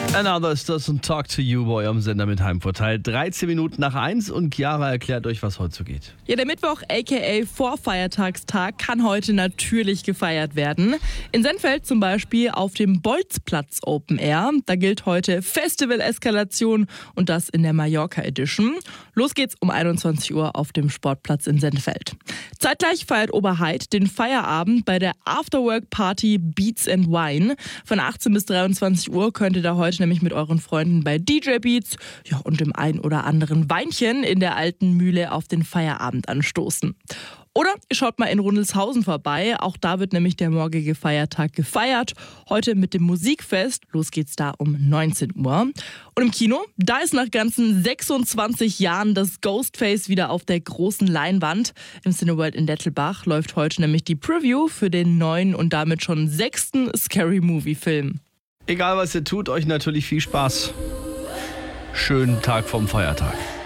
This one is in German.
And others doesn't talk to you bei eurem Sender mit Heimvorteil. 13 Minuten nach 1 und Chiara erklärt euch, was heute so geht. Ja, der Mittwoch, aka Vorfeiertagstag, kann heute natürlich gefeiert werden. In Sennfeld zum Beispiel auf dem Bolzplatz Open Air. Da gilt heute Festival-Eskalation und das in der Mallorca Edition. Los geht's um 21 Uhr auf dem Sportplatz in Sennfeld. Zeitgleich feiert Oberheid den Feierabend bei der Afterwork-Party Beats and Wine. Von 18 bis 23 Uhr könnt ihr da heute nämlich mit euren Freunden bei DJ Beats und dem ein oder anderen Weinchen in der alten Mühle auf den Feierabend anstoßen. Oder ihr schaut mal in Rundlshausen vorbei. Auch da wird nämlich der morgige Feiertag gefeiert. Heute mit dem Musikfest. Los geht's da um 19 Uhr. Und im Kino, da ist nach ganzen 26 Jahren das Ghostface wieder auf der großen Leinwand. Im Cineworld in Dettelbach läuft heute nämlich die Preview für den neuen und damit schon 6. Scary Movie Film. Egal was ihr tut, euch natürlich viel Spaß. Schönen Tag vom Feiertag.